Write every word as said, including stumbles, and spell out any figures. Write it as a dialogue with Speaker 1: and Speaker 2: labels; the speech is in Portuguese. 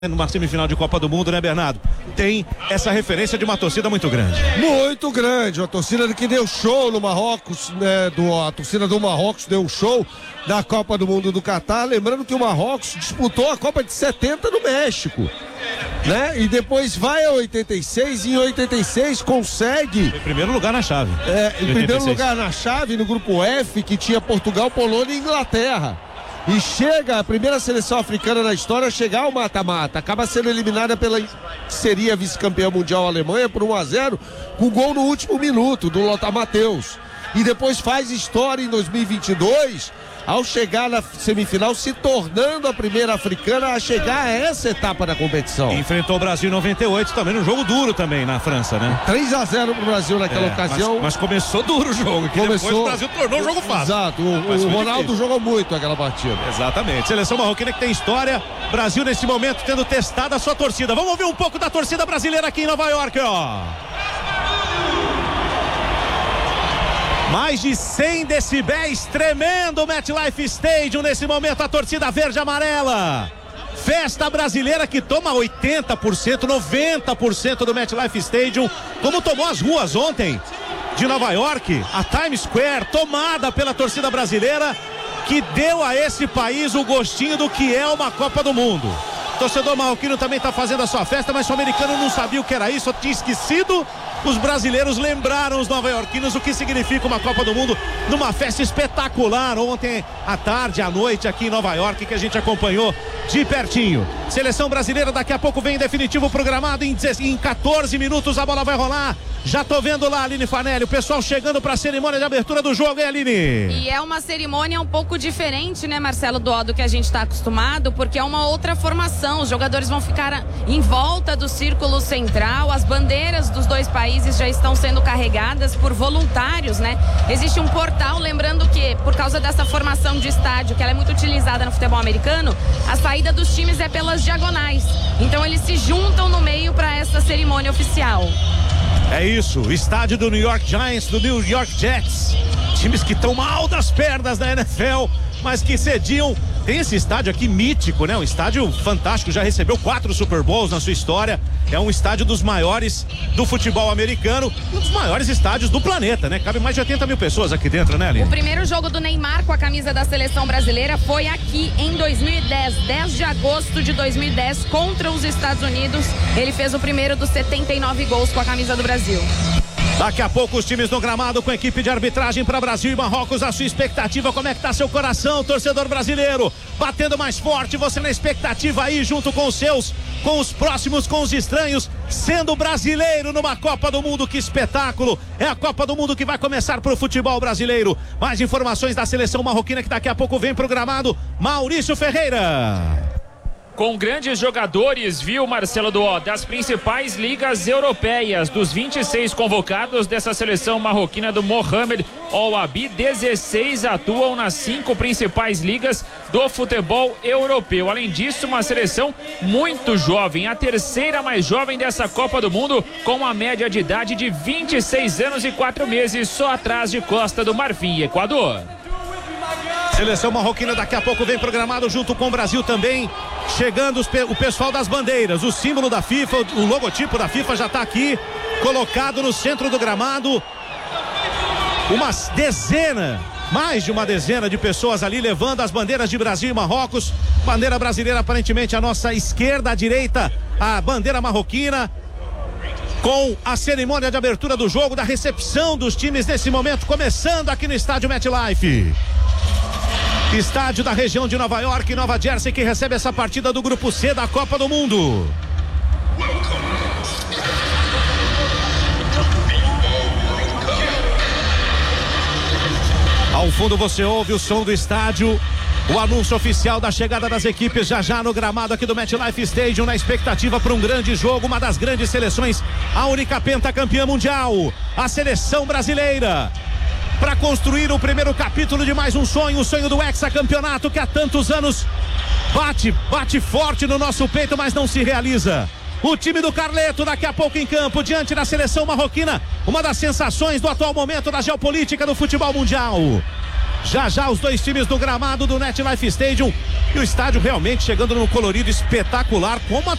Speaker 1: numa semifinal de Copa do Mundo, né, Bernardo? Tem essa referência de uma torcida muito grande.
Speaker 2: Muito grande, a torcida que deu show no Marrocos, né, do, a torcida do Marrocos deu show na Copa do Mundo do Catar, lembrando que o Marrocos disputou a Copa de setenta no México, né? E depois vai a oitenta e seis e em oitenta e seis consegue...
Speaker 1: Em primeiro lugar na chave.
Speaker 2: É, em primeiro lugar na chave, no grupo F, que tinha Portugal, Polônia e Inglaterra. E chega a primeira seleção africana na história a chegar ao mata-mata. Acaba sendo eliminada pela que seria vice-campeã mundial Alemanha por um a zero, com gol no último minuto do Lothar Matthäus. E depois faz história em dois mil e vinte e dois, ao chegar na semifinal, se tornando a primeira africana a chegar a essa etapa da competição.
Speaker 1: Enfrentou o Brasil em noventa e oito também, num jogo duro também na França, né?
Speaker 2: três a zero pro Brasil naquela
Speaker 1: é,
Speaker 2: ocasião.
Speaker 1: Mas, mas começou duro o jogo, que
Speaker 2: começou,
Speaker 1: depois o Brasil tornou o jogo fácil.
Speaker 2: Exato, o, o Ronaldo difícil. jogou muito aquela partida.
Speaker 1: Exatamente, seleção marroquina que tem história, Brasil nesse momento tendo testado a sua torcida. Vamos ouvir um pouco da torcida brasileira aqui em Nova York, ó. Mais de cem decibéis, tremendo o MetLife Stadium nesse momento, a torcida verde e amarela. Festa brasileira que toma oitenta por cento, noventa por cento do MetLife Stadium, como tomou as ruas ontem de Nova York, a Times Square, tomada pela torcida brasileira, que deu a esse país o gostinho do que é uma Copa do Mundo. O torcedor marroquino também está fazendo a sua festa, mas o americano não sabia o que era isso, só tinha esquecido. Os brasileiros lembraram os nova-iorquinos o que significa uma Copa do Mundo numa festa espetacular ontem à tarde, à noite aqui em Nova York, que a gente acompanhou de pertinho. Seleção brasileira daqui a pouco vem em definitivo programado em, em quatorze minutos, a bola vai rolar. Já tô vendo lá, Aline Fanelli, o pessoal chegando para a cerimônia de abertura do jogo, hein, Aline?
Speaker 3: E é uma cerimônia um pouco diferente, né, Marcelo, do, do que a gente está acostumado, porque é uma outra formação. Os jogadores vão ficar em volta do círculo central, as bandeiras dos dois países já estão sendo carregadas por voluntários, né? Existe um portal, lembrando que por causa dessa formação de estádio, que ela é muito utilizada no futebol americano, a saída dos times é pelas diagonais. Então eles se juntam no meio para essa cerimônia oficial.
Speaker 1: É isso, o estádio do New York Giants, do New York Jets, times que estão mal das pernas da N F L, mas que cediam. Tem esse estádio aqui mítico, né? Um estádio fantástico, já recebeu quatro Super Bowls na sua história. É um estádio dos maiores do futebol americano, um dos maiores estádios do planeta, né? Cabe mais de oitenta mil pessoas aqui dentro, né, Aline?
Speaker 3: O primeiro jogo do Neymar com a camisa da seleção brasileira foi aqui em dois mil e dez, dez de agosto de dois mil e dez, contra os Estados Unidos. Ele fez o primeiro dos setenta e nove gols com a camisa do Brasil.
Speaker 1: Daqui a pouco os times no gramado com a equipe de arbitragem para Brasil e Marrocos. A sua expectativa, como é que tá seu coração, torcedor brasileiro? Batendo mais forte, você na expectativa aí junto com os seus, com os próximos, com os estranhos, sendo brasileiro numa Copa do Mundo. Que espetáculo! É a Copa do Mundo que vai começar pro futebol brasileiro. Mais informações da seleção marroquina que daqui a pouco vem pro gramado, Maurício Ferreira.
Speaker 4: Com grandes jogadores, viu, Marcelo Duó, das principais ligas europeias. Dos vinte e seis convocados dessa seleção marroquina do Mohamed Al-Abi, dezesseis atuam nas cinco principais ligas do futebol europeu. Além disso, uma seleção muito jovem, a terceira mais jovem dessa Copa do Mundo, com uma média de idade de vinte e seis anos e quatro meses, só atrás de Costa do Marfim e Equador.
Speaker 1: Seleção marroquina daqui a pouco vem programado junto com o Brasil também. Chegando os, o pessoal das bandeiras, o símbolo da FIFA, o logotipo da FIFA já está aqui, colocado no centro do gramado. Uma dezena, mais de uma dezena de pessoas ali levando as bandeiras de Brasil e Marrocos. Bandeira brasileira aparentemente à nossa esquerda, à direita, a bandeira marroquina. Com a cerimônia de abertura do jogo, da recepção dos times nesse momento, começando aqui no estádio MetLife. Estádio da região de Nova York e Nova Jersey, que recebe essa partida do Grupo C da Copa do Mundo. Ao fundo você ouve o som do estádio, o anúncio oficial da chegada das equipes já já no gramado aqui do MetLife Stadium, na expectativa para um grande jogo, uma das grandes seleções, a única pentacampeã mundial, a seleção brasileira, para construir o primeiro capítulo de mais um sonho, o sonho do hexacampeonato que há tantos anos bate, bate forte no nosso peito, mas não se realiza. O time do Carleto daqui a pouco em campo, diante da seleção marroquina, uma das sensações do atual momento da geopolítica do futebol mundial. Já já os dois times do gramado do MetLife Stadium e o estádio realmente chegando num colorido espetacular, como a